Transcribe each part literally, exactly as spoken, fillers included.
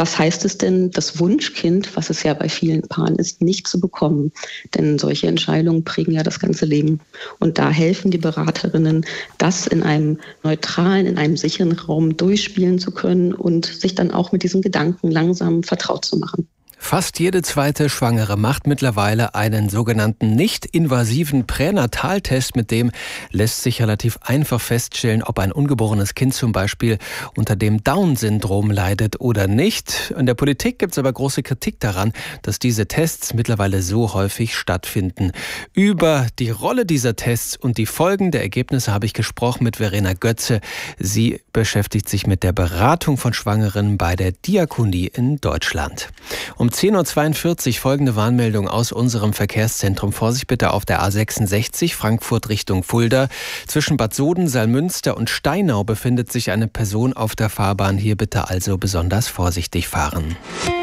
Was heißt es denn, das Wunschkind, was es ja bei vielen Paaren ist, nicht zu bekommen? Denn solche Entscheidungen prägen ja das ganze Leben. Und da helfen die Beraterinnen, das in einem neutralen, in einem sicheren Raum durchspielen zu können und sich dann auch mit diesen Gedanken langsam vertraut zu machen. Fast jede zweite Schwangere macht mittlerweile einen sogenannten nicht-invasiven Pränataltest. Mit dem lässt sich relativ einfach feststellen, ob ein ungeborenes Kind zum Beispiel unter dem Down-Syndrom leidet oder nicht. In der Politik gibt es aber große Kritik daran, dass diese Tests mittlerweile so häufig stattfinden. Über die Rolle dieser Tests und die Folgen der Ergebnisse habe ich gesprochen mit Verena Götze. Sie beschäftigt sich mit der Beratung von Schwangeren bei der Diakonie in Deutschland. Um zehn Uhr zweiundvierzig folgende Warnmeldung aus unserem Verkehrszentrum. Vorsicht bitte auf der A sechsundsechzig, Frankfurt Richtung Fulda. Zwischen Bad Soden, Salmünster und Steinau befindet sich eine Person auf der Fahrbahn. Hier bitte also besonders vorsichtig fahren.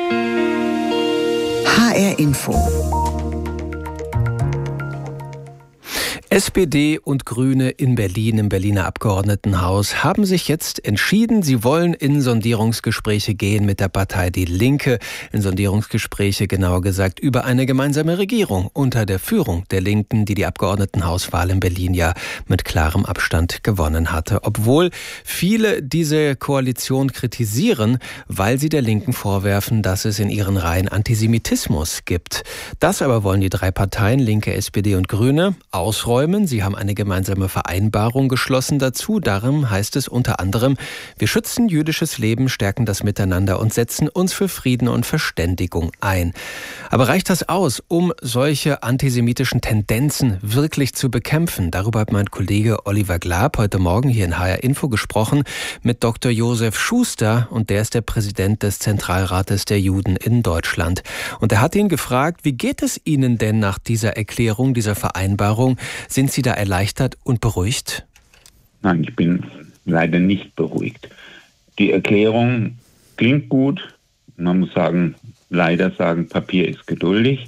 H R Info. S P D und Grüne in Berlin, im Berliner Abgeordnetenhaus, haben sich jetzt entschieden, sie wollen in Sondierungsgespräche gehen mit der Partei Die Linke. In Sondierungsgespräche, genauer gesagt, über eine gemeinsame Regierung unter der Führung der Linken, die die Abgeordnetenhauswahl in Berlin ja mit klarem Abstand gewonnen hatte. Obwohl viele diese Koalition kritisieren, weil sie der Linken vorwerfen, dass es in ihren Reihen Antisemitismus gibt. Das aber wollen die drei Parteien, Linke, S P D und Grüne, ausräumen. Sie haben eine gemeinsame Vereinbarung geschlossen dazu. Darum heißt es unter anderem: Wir schützen jüdisches Leben, stärken das Miteinander und setzen uns für Frieden und Verständigung ein. Aber reicht das aus, um solche antisemitischen Tendenzen wirklich zu bekämpfen? Darüber hat mein Kollege Oliver Glab heute Morgen hier in H R Info gesprochen mit Doktor Josef Schuster, und der ist der Präsident des Zentralrates der Juden in Deutschland. Und er hat ihn gefragt, wie geht es Ihnen denn nach dieser Erklärung, dieser Vereinbarung? Sind Sie da erleichtert und beruhigt? Nein, ich bin leider nicht beruhigt. Die Erklärung klingt gut. Man muss sagen, leider sagen, Papier ist geduldig.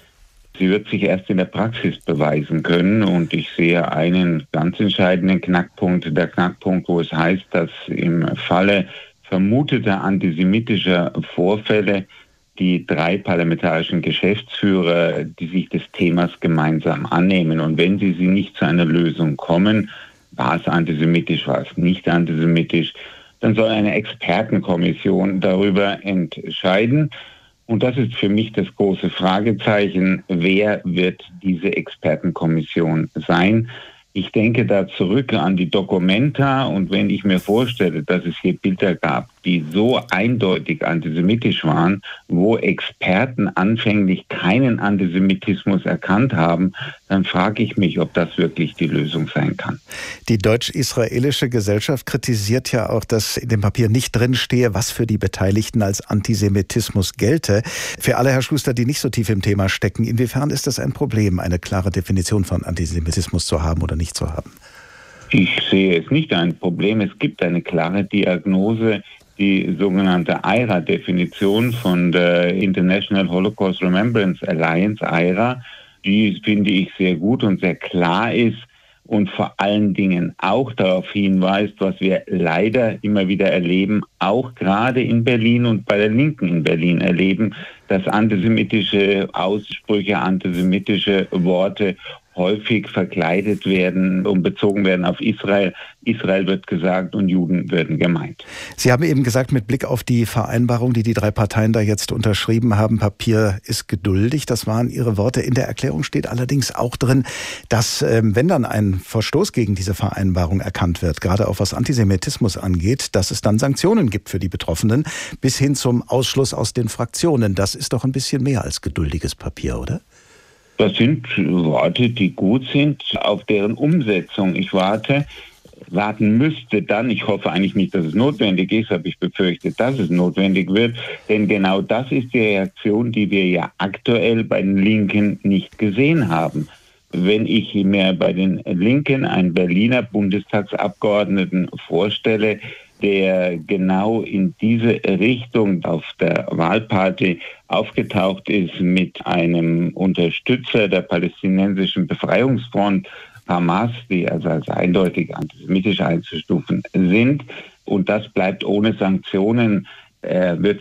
Sie wird sich erst in der Praxis beweisen können, und ich sehe einen ganz entscheidenden Knackpunkt. Der Knackpunkt, wo es heißt, dass im Falle vermuteter antisemitischer Vorfälle die drei parlamentarischen Geschäftsführer, die sich des Themas gemeinsam annehmen. Und wenn sie, sie nicht zu einer Lösung kommen, war es antisemitisch, war es nicht antisemitisch, dann soll eine Expertenkommission darüber entscheiden. Und das ist für mich das große Fragezeichen. Wer wird diese Expertenkommission sein? Ich denke da zurück an die Documenta, und wenn ich mir vorstelle, dass es hier Bilder gab, die so eindeutig antisemitisch waren, wo Experten anfänglich keinen Antisemitismus erkannt haben, dann frage ich mich, ob das wirklich die Lösung sein kann. Die deutsch-israelische Gesellschaft kritisiert ja auch, dass in dem Papier nicht drinstehe, was für die Beteiligten als Antisemitismus gelte. Für alle, Herr Schuster, die nicht so tief im Thema stecken, inwiefern ist das ein Problem, eine klare Definition von Antisemitismus zu haben oder nicht zu haben? Ich sehe es nicht ein Problem. Es gibt eine klare Diagnose, die sogenannte I R A-Definition von der International Holocaust Remembrance Alliance, I R A, die finde ich sehr gut und sehr klar ist und vor allen Dingen auch darauf hinweist, was wir leider immer wieder erleben, auch gerade in Berlin und bei der Linken in Berlin erleben, dass antisemitische Aussprüche, antisemitische Worte häufig verkleidet werden und bezogen werden auf Israel. Israel wird gesagt und Juden werden gemeint. Sie haben eben gesagt, mit Blick auf die Vereinbarung, die die drei Parteien da jetzt unterschrieben haben, Papier ist geduldig. Das waren Ihre Worte. In der Erklärung steht allerdings auch drin, dass, ähm, wenn dann ein Verstoß gegen diese Vereinbarung erkannt wird, gerade auch was Antisemitismus angeht, dass es dann Sanktionen gibt für die Betroffenen, bis hin zum Ausschluss aus den Fraktionen. Das ist doch ein bisschen mehr als geduldiges Papier, oder? Das sind Worte, die gut sind, auf deren Umsetzung ich warte, warten müsste dann. Ich hoffe eigentlich nicht, dass es notwendig ist, aber ich befürchte, dass es notwendig wird. Denn genau das ist die Reaktion, die wir ja aktuell bei den Linken nicht gesehen haben. Wenn ich mir bei den Linken einen Berliner Bundestagsabgeordneten vorstelle, der genau in diese Richtung auf der Wahlparty aufgetaucht ist mit einem Unterstützer der palästinensischen Befreiungsfront Hamas, die also als eindeutig antisemitisch einzustufen sind, und das bleibt ohne Sanktionen, äh, wird